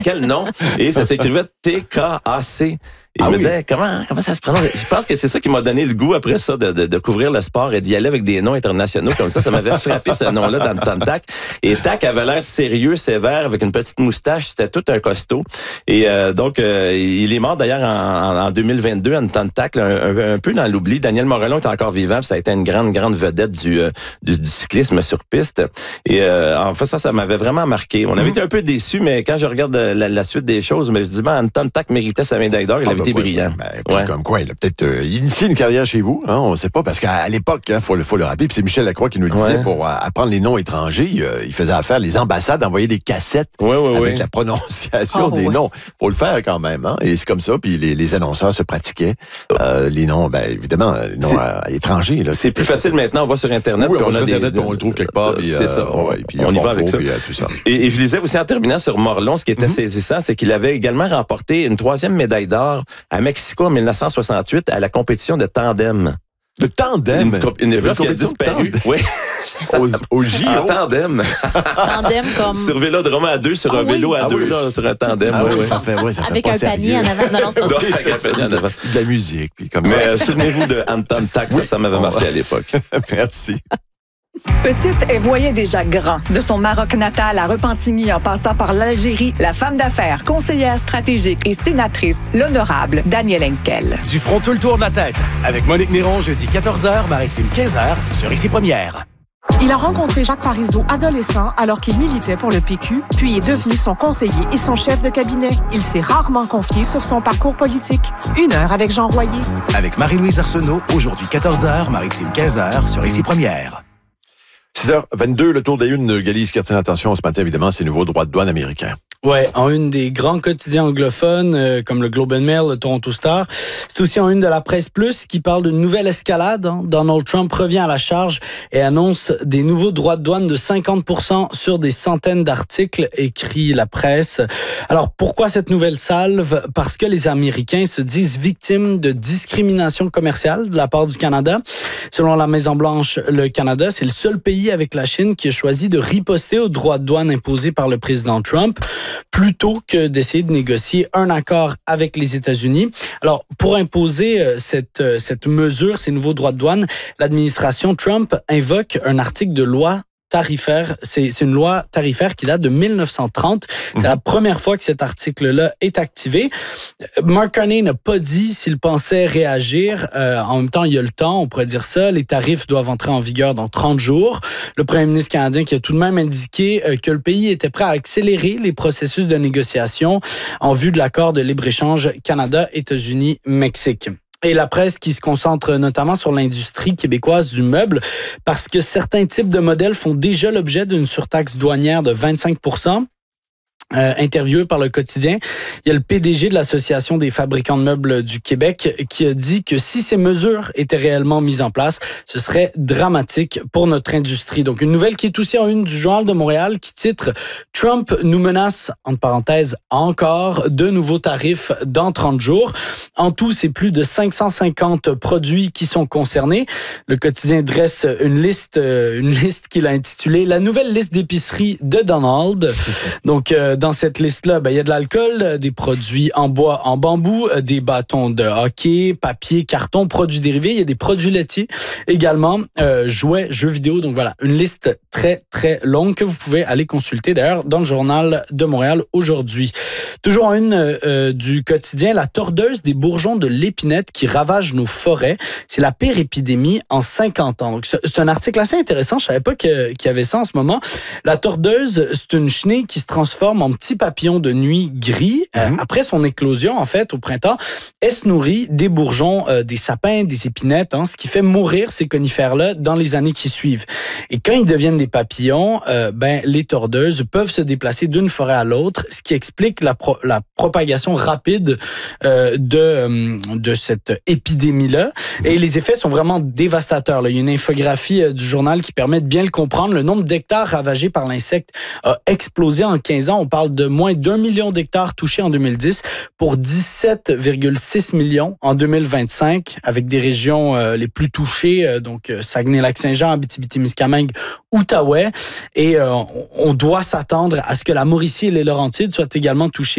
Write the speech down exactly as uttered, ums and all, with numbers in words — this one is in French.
quel nom? Et ça s'écrivait T K A C. Et ah je me oui. disais, comment, comment ça se prononce? Je pense que c'est ça qui m'a donné le goût après ça de, de, de couvrir le sport et d'y aller avec des noms internationaux comme ça. Ça m'avait frappé ce nom-là dans Anton Tak. Et Tak avait l'air sérieux, sévère, avec une petite moustache. C'était tout un costaud. Et euh, donc, euh, il est mort d'ailleurs en, en, en deux mille vingt-deux, Anton Tak, un, un, un peu dans l'oubli. Daniel Morelon est encore vivant, puis ça a été une grande, grande vedette du, euh, du, du cyclisme sur piste. Et euh, en fait, ça, ça m'avait vraiment marqué. On avait été un peu déçus, mais quand je regarde la, la suite des choses, je me dis, ben, Anton Tak méritait sa médaille d'or. Il avait été brillant. Ben, ouais. Comme quoi, il a peut-être euh, initié une carrière chez vous, hein, on ne sait pas, parce qu'à l'époque, il hein, faut, faut le rappeler, puis c'est Michel Lacroix qui nous le disait, ouais. pour euh, apprendre les noms étrangers, euh, il faisait affaire, les ambassades envoyaient des cassettes ouais, ouais, avec ouais. la prononciation oh, des ouais. noms. Faut le faire quand même, hein, et c'est comme ça, puis les, les annonceurs se pratiquaient euh, les noms, ben évidemment, les noms à, à étrangers. Là, c'est plus facile maintenant, on va sur Internet, oui, puis on, on a a des, Internet, on le trouve quelque part, puis c'est euh, ça, ouais, puis on y va avec ça. Puis, euh, tout ça. Et, et je lisais aussi en terminant sur Morlon, ce qui était mm-hmm. saisissant, c'est qu'il avait également remporté une troisième médaille d'or à Mexico en dix-neuf cent soixante-huit à la compétition de tandem. Le tandem? Une, une épreuve qui a disparu. Oui. Au, au J O. En tandem. Tandem comme... Sur vélodrome à deux, sur ah, un vélo oui. à ah, deux, oui. là, sur un tandem. Ah, oui, oui, ça fait, ouais, ça avec fait un pas panier en avant. Non, non, non, avec un panier en avant. De la musique, puis comme Mais, ça. Mais euh, souvenez-vous de Anton Tak, oui. ça, ça m'avait marqué à l'époque. Merci. Petite, elle voyait déjà grand. De son Maroc natal à Repentigny en passant par l'Algérie, la femme d'affaires, conseillère stratégique et sénatrice, l'honorable Danielle Henkel. Du front tout le tour de la tête avec Monique Néron, jeudi quatorze heures, Maritime quinze heures, sur Ici Première. Il a rencontré Jacques Parizeau adolescent alors qu'il militait pour le P Q, puis est devenu son conseiller et son chef de cabinet. Il s'est rarement confié sur son parcours politique. Une heure avec Jean Royer. Avec Marie-Louise Arsenault, aujourd'hui quatorze heures, Maritime quinze heures, sur Ici Première. six heures vingt-deux, le tour des unes de Galice qui retient l'attention ce matin, évidemment, c'est les nouveaux droits de douane américains. Ouais, en une des grands quotidiens anglophones, euh, comme le Globe and Mail, le Toronto Star. C'est aussi en une de la Presse Plus qui parle d'une nouvelle escalade. Hein. Donald Trump revient à la charge et annonce des nouveaux droits de douane de cinquante pour cent sur des centaines d'articles, écrit la presse. Alors, pourquoi cette nouvelle salve? Parce que les Américains se disent victimes de discrimination commerciale de la part du Canada. Selon la Maison-Blanche, le Canada, c'est le seul pays avec la Chine qui a choisi de riposter aux droits de douane imposés par le président Trump, plutôt que d'essayer de négocier un accord avec les États-Unis. Alors, pour imposer cette, cette mesure, ces nouveaux droits de douane, l'administration Trump invoque un article de loi tarifaire. C'est, c'est une loi tarifaire qui date de dix-neuf cent trente. C'est mmh. la première fois que cet article-là est activé. Mark Carney n'a pas dit s'il pensait réagir. Euh, en même temps, il y a le temps, on pourrait dire ça. Les tarifs doivent entrer en vigueur dans trente jours. Le premier ministre canadien qui a tout de même indiqué euh, que le pays était prêt à accélérer les processus de négociation en vue de l'accord de libre-échange Canada-États-Unis-Mexique. Et la presse qui se concentre notamment sur l'industrie québécoise du meuble parce que certains types de modèles font déjà l'objet d'une surtaxe douanière de vingt-cinq pour cent. Euh, interviewé par le quotidien, il y a le P D G de l'Association des fabricants de meubles du Québec qui a dit que si ces mesures étaient réellement mises en place, ce serait dramatique pour notre industrie. Donc, une nouvelle qui est aussi en une du Journal de Montréal qui titre « Trump nous menace, entre parenthèses, encore de nouveaux tarifs dans trente jours ». En tout, c'est plus de cinq cent cinquante produits qui sont concernés. Le quotidien dresse une liste, une liste qu'il a intitulée « La nouvelle liste d'épicerie de Donald ». Donc, euh, dans cette liste-là, ben, il y a de l'alcool, des produits en bois, en bambou, des bâtons de hockey, papier, carton, produits dérivés. Il y a des produits laitiers également, euh, jouets, jeux vidéo. Donc voilà, une liste très, très longue que vous pouvez aller consulter d'ailleurs dans le Journal de Montréal aujourd'hui. Toujours en une euh, du quotidien, la tordeuse des bourgeons de l'épinette qui ravage nos forêts. C'est la pire épidémie en cinquante ans. Donc, c'est un article assez intéressant. Je savais pas que, qu'il y avait ça en ce moment. La tordeuse, c'est une chenille qui se transforme en petit papillon de nuit gris. Mm-hmm. Euh, après son éclosion, en fait, au printemps, elle se nourrit des bourgeons, euh, des sapins, des épinettes, hein, ce qui fait mourir ces conifères-là dans les années qui suivent. Et quand ils deviennent des papillons, euh, ben, les tordeuses peuvent se déplacer d'une forêt à l'autre, ce qui explique la, pro- la propagation rapide euh, de, euh, de cette épidémie-là. Et les effets sont vraiment dévastateurs. Là. Il y a une infographie euh, du journal qui permet de bien le comprendre. Le nombre d'hectares ravagés par l'insecte a explosé en quinze ans. On parle de moins d'un million d'hectares touchés en deux mille dix pour dix-sept virgule six millions en deux mille vingt-cinq, avec des régions euh, les plus touchées, euh, donc euh, Saguenay-Lac-Saint-Jean, Abitibi-Témiscamingue, Outaouais. Et euh, on doit s'attendre à ce que la Mauricie et les Laurentides soient également touchées